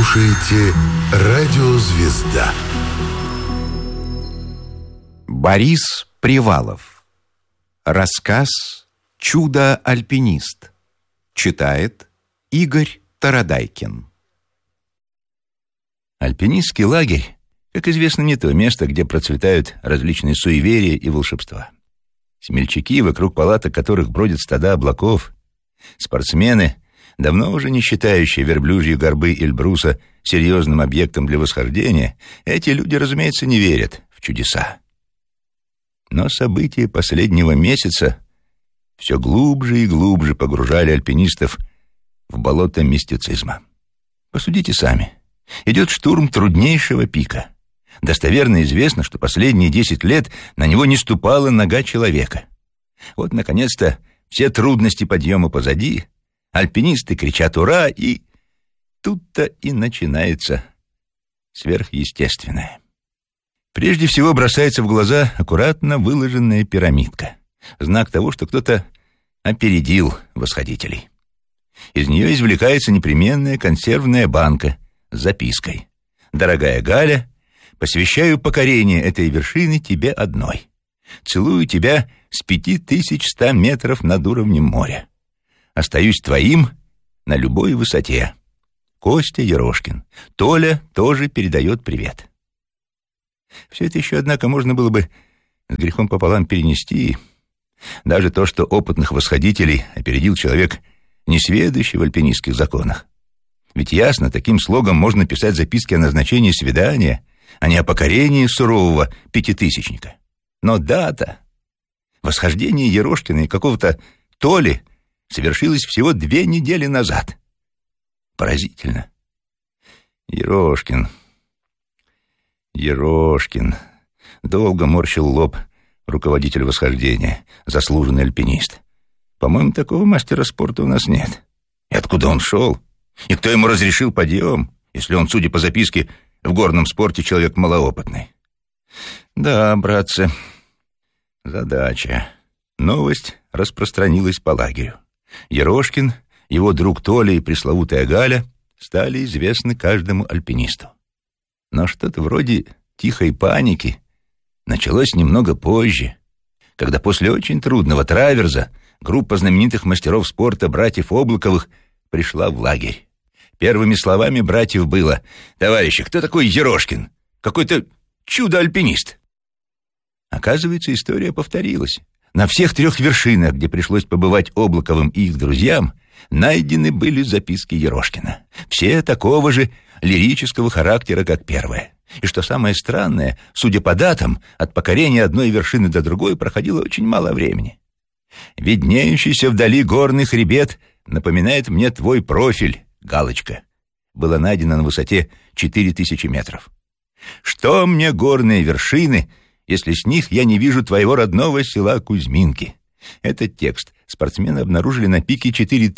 слушаете «Радио Звезда». Борис Привалов. Рассказ «Чудо-альпинист». Читает Игорь Тарадайкин. Альпинистский лагерь, как известно, не то место, где процветают различные суеверия и волшебства. Смельчаки, вокруг палаток которых бродят стада облаков, спортсмены, давно уже не считающие верблюжьи горбы Эльбруса серьезным объектом для восхождения, эти люди, разумеется, не верят в чудеса. Но события последнего месяца все глубже и глубже погружали альпинистов в болото мистицизма. Посудите сами. Идет штурм труднейшего пика. Достоверно известно, что последние 10 лет на него не ступала нога человека. Вот, наконец-то, все трудности подъема позади, альпинисты кричат «Ура!» и тут-то и начинается сверхъестественное. Прежде всего бросается в глаза аккуратно выложенная пирамидка. Знак того, что кто-то опередил восходителей. Из нее извлекается непременная консервная банка с запиской: «Дорогая Галя, посвящаю покорение этой вершины тебе одной. Целую тебя с 5100 метров над уровнем моря. Остаюсь твоим на любой высоте. Костя Ерошкин». Толя тоже передает привет. Все это еще, однако, можно было бы с грехом пополам перенести. Даже то, что опытных восходителей опередил человек, несведущий в альпинистских законах. Ведь ясно, таким слогом можно писать записки о назначении свидания, а не о покорении сурового пятитысячника. Но дата восхождения Ерошкина и какого-то Толи совершилась всего 2 недели назад. Поразительно. Ерошкин. Долго морщил лоб руководитель восхождения, заслуженный альпинист. По-моему, такого мастера спорта у нас нет. И откуда он шел? И кто ему разрешил подъем, если он, судя по записке, в горном спорте человек малоопытный? Да, братцы, задача. Новость распространилась по лагерю. Ерошкин, его друг Толя и пресловутая Галя стали известны каждому альпинисту. Но что-то вроде тихой паники началось немного позже, когда после очень трудного траверза группа знаменитых мастеров спорта братьев Облаковых пришла в лагерь. Первыми словами братьев было: «Товарищи, кто такой Ерошкин? Какой-то чудо-альпинист». Оказывается, история повторилась. На всех 3 вершинах, где пришлось побывать Облаковым и их друзьям, найдены были записки Ерошкина. Все такого же лирического характера, как первая. И что самое странное, судя по датам, от покорения одной вершины до другой проходило очень мало времени. «Виднеющийся вдали горный хребет напоминает мне твой профиль, галочка». Было найдено на высоте 4000 метров. «Что мне горные вершины, если с них я не вижу твоего родного села Кузьминки?» Этот текст спортсмены обнаружили на пике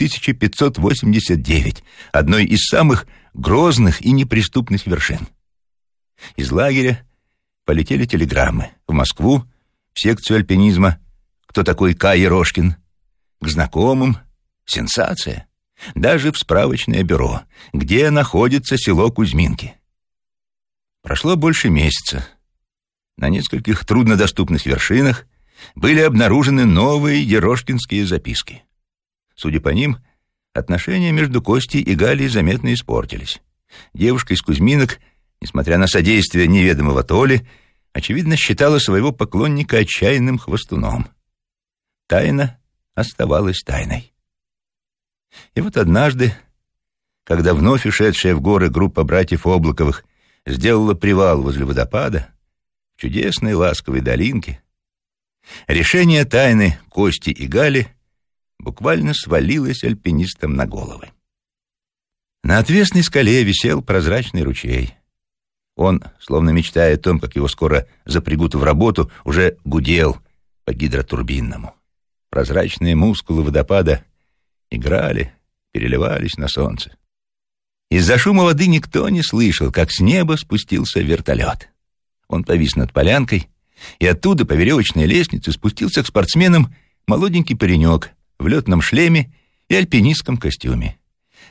4589, одной из самых грозных и неприступных вершин. Из лагеря полетели телеграммы в Москву, в секцию альпинизма «Кто такой К. Ерошкин?», к знакомым «Сенсация», даже в справочное бюро, где находится село Кузьминки. Прошло больше месяца. На нескольких труднодоступных вершинах были обнаружены новые ерошкинские записки. Судя по ним, отношения между Костей и Галей заметно испортились. Девушка из Кузьминок, несмотря на содействие неведомого Толи, очевидно, считала своего поклонника отчаянным хвостуном. Тайна оставалась тайной. И вот однажды, когда вновь ушедшая в горы группа братьев Облаковых сделала привал возле водопада, в чудесной ласковой долинке, решение тайны Кости и Гали буквально свалилось альпинистам на головы. На отвесной скале висел прозрачный ручей. Он, словно мечтая о том, как его скоро запрягут в работу, уже гудел по гидротурбинному. Прозрачные мускулы водопада играли, переливались на солнце. Из-за шума воды никто не слышал, как с неба спустился вертолет. Он повис над полянкой, и оттуда по веревочной лестнице спустился к спортсменам молоденький паренек в летном шлеме и альпинистском костюме.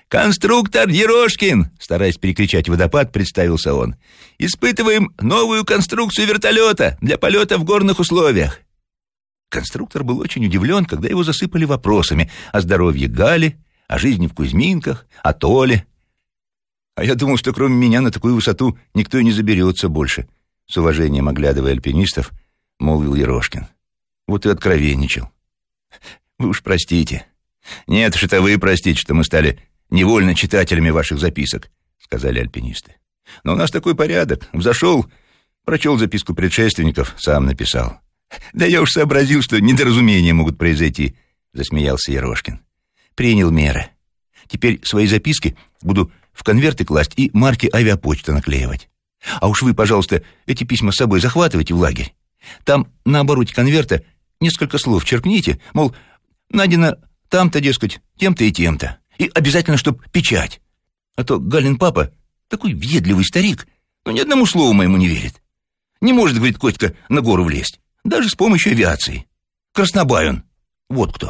«Конструктор Ерошкин!» Стараясь перекричать водопад, представился он. «Испытываем новую конструкцию вертолета для полета в горных условиях». Конструктор был очень удивлен, когда его засыпали вопросами о здоровье Гали, о жизни в Кузьминках, о Толе. «А я думал, что кроме меня на такую высоту никто и не заберется больше», — с уважением оглядывая альпинистов, молвил Ерошкин. Вот и откровенничал. «Вы уж простите». «Нет уж, это вы простите, что мы стали невольно читателями ваших записок», — сказали альпинисты. «Но у нас такой порядок. Взошел, прочел записку предшественников, сам написал». «Да я уж сообразил, что недоразумения могут произойти», — засмеялся Ерошкин. «Принял меры. Теперь свои записки буду в конверты класть и марки авиапочты наклеивать. А уж вы, пожалуйста, эти письма с собой захватывайте в лагерь. Там на обороте конверта несколько слов черкните, мол, найдено там-то, дескать, тем-то и тем-то. И обязательно, чтоб печать. А то Галин папа такой въедливый старик, но ни одному слову моему не верит. Не может, говорит, Котька, на гору влезть. Даже с помощью авиации. Краснобай он. Вот кто».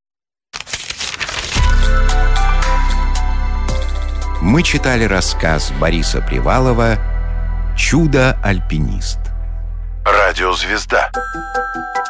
Мы читали рассказ Бориса Привалова «Чудо-альпинист». Радиозвезда.